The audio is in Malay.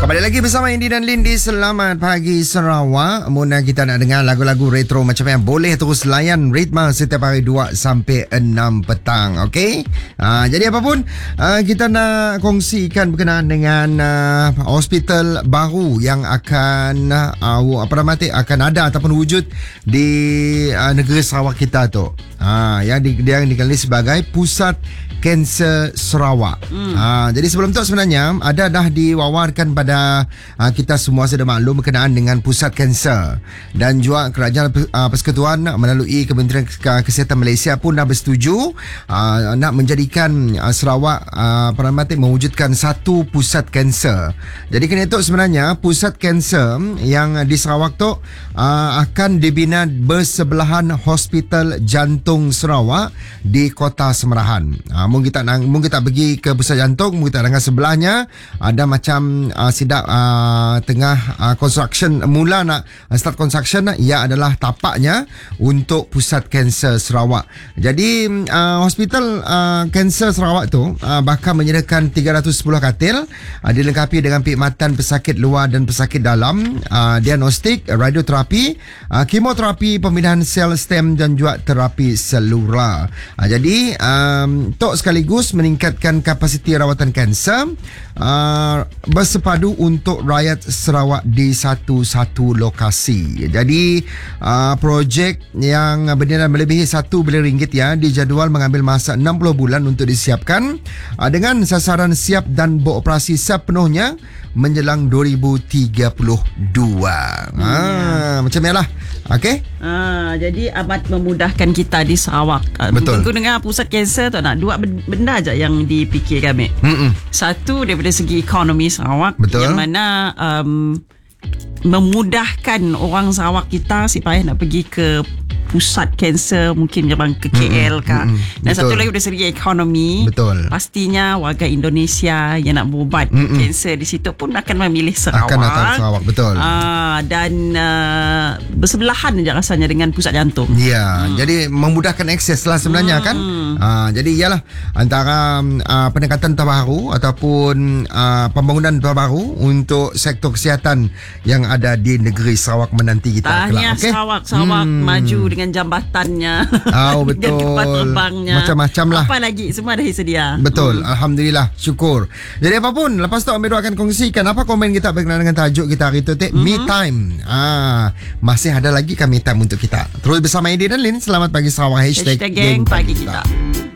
Kembali lagi bersama Indi dan Lin di Selamat Pagi Sarawak. Muna kita nak dengar lagu-lagu retro macam yang boleh terus layan ritma setiap hari 2 sampai 6 petang. Okey? Jadi apapun, kita nak kongsikan berkenaan dengan hospital baru yang akan akan ada ataupun wujud di negeri Sarawak kita tu. Yang dikenali sebagai Pusat Kanser Sarawak. Jadi sebelum tu sebenarnya ada dah diwawarkan pada kita semua sudah maklum berkenaan dengan pusat kanser, dan juga Kerajaan Persekutuan melalui Kementerian Kesihatan Malaysia pun dah bersetuju nak menjadikan Sarawak mewujudkan satu pusat kanser. Jadi kerana itu sebenarnya pusat kanser yang di Sarawak tu akan dibina bersebelahan Hospital Jantung Sarawak di Kota Semerahan. Mungkin kita pergi ke pusat jantung, mungkin kita dengar sebelahnya ada macam tengah construction, mula nak start construction, ia adalah tapaknya untuk Pusat Kanser Sarawak. Jadi Hospital Kanser Sarawak tu bakal menyediakan 310 katil, dilengkapi dengan perkhidmatan pesakit luar dan pesakit dalam, diagnostik, radioterapi, kemoterapi, pemindahan sel stem dan juga terapi selular. Jadi untuk sekaligus meningkatkan kapasiti rawatan kanser bersepadu untuk rakyat Sarawak di satu-satu lokasi. Jadi projek yang bernilai melebihi RM1 bilion dijadual mengambil masa 60 bulan untuk disiapkan, dengan sasaran siap dan beroperasi sepenuhnya menjelang 2032. Macam ni lah. Okey. Jadi amat memudahkan kita di Sarawak. Betul. Aku dengar pusat kanser tu nak dua benda aja yang dipikir kami. Satu daripada segi ekonomi Sarawak. Betul. Yang mana memudahkan orang Sarawak kita si payah nak pergi ke pusat kanser, mungkin memang ke KL kah. Dan Betul. satu lagi dari segi ekonomi. Betul. Pastinya warga Indonesia yang nak berubat kanser di situ pun akan memilih Sarawak. Akan datang Sarawak, betul. Dan bersebelahan je rasanya dengan pusat jantung. Ya, jadi memudahkan akses lah sebenarnya kan. Jadi ialah antara pendekatan terbaru ataupun pembangunan terbaru untuk sektor kesihatan yang ada di negeri Sarawak menanti kita. Tahniah Okay? Sarawak maju dengan jambatannya. Betul. Dengan kapal terbangnya. Macam-macam lah. Apa lagi? Semua dah sedia. Betul. Alhamdulillah. Syukur. Jadi apapun, lepas tu Amir akan kongsikan apa komen kita berkenaan dengan tajuk kita hari tu, Me Time. Masih ada lagi kan Me Time untuk kita. Terus bersama Edi dan Lin. Selamat pagi Sarawak. Hashtag geng pagi kita.